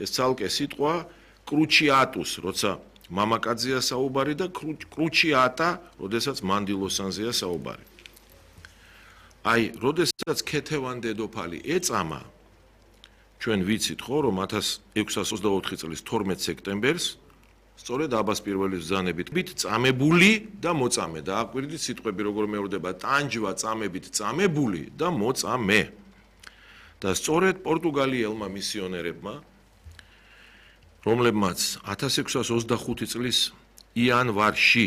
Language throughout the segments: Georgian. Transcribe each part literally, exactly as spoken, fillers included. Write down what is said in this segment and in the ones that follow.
ეს ცალკე სიტყვა კრუჩიატუს, როცა მამაკაცია საუბარი და კრუჩიატა, როდესაც მანდილოსანზეა საუბარი. აი, როდესაც ქეთევან დედოფალი ეწამა, ჩვენ ვიცით ხო, რომ ათას ექვსას ოცდაოთხი წლის თორმეტ სექტემბერს სწორედ აბას პირველის ბრძანებით წამებული და მოწამე და აკვირდით სიტყვები როგორ მეორდება ტანჯვა წამებით წამებული და მოწამე. და სწორედ პორტუგალიელმა მისიონერებმა, რომლებმაც ათას ექვსას ოცდახუთი წლის იანვარში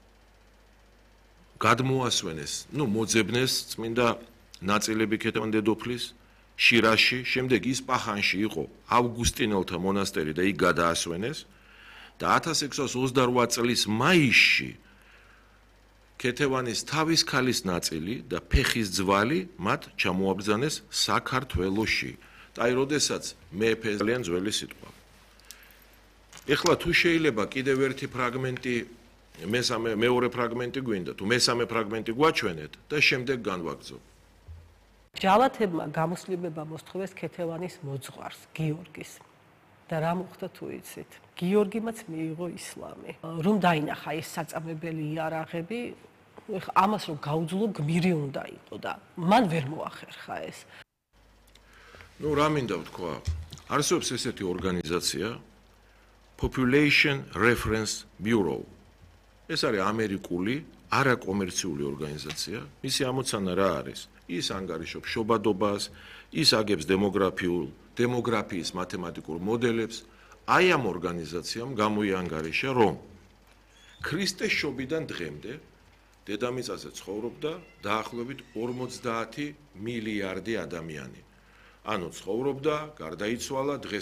გადმოასვენეს, ну, მოძებნეს წმინდა ნაწილები ქეთევან დედოფლის შირაში, შემდეგ ისპაჰანში იყო ავგუსტინელთა მონასტერი და იქ გადაასვენეს და ათას ექვსას ოცდარვა წლის მაისში ქეთევანის თავის ქალის ნაწილი და ფეხის ძვალი მათ ჩამოაბრძანეს საქართველოში. და აი, როდესაც მეფე ძალიან ძველი სიტყვა. ეხლა თუ შეიძლება კიდევ ერთი ფრაგმენტი, მესამე მეორე ფრაგმენტი გვინდა, თუ მესამე ფრაგმენტი გვაჩვენეთ და შემდეგ განვაგრძობ. ჯალათებმა გამოსლიბება მოსთხოვეს ქეთევანის მოძღვარს, გიორგის. და რა მოხდა თუ იცით? გიორგიმაც მიიღო ისლამი. რომ დაინახა ეს საწამებელი იარაღები, ამას რომ გაუძლო გმირი უნდა იყო და მან ვერ მოახერხა ეს. ну, რა მინდა ვთქვა? არსებობს ესეთი ორგანიზაცია Population Reference Bureau. ეს არის ამერიკული არაკომერციული ორგანიზაცია. მისი ამოცანა რა არის? ის ანგარიშობს შობადობას, ის აგებს დემოგრაფიულ, დემოგრაფიის მათემატიკურ მოდელებს. აი ამ ორგანიზაციამ გამოიანგარიშა, რომ ქრისტეს შობიდან დღემდე დედამიწაზე ცხოვრობდა დაახლოებით ორმოცდაათი მილიარდი ადამიანი. ანუ ცხოვრობდა, გარდაიცვალა, დღეს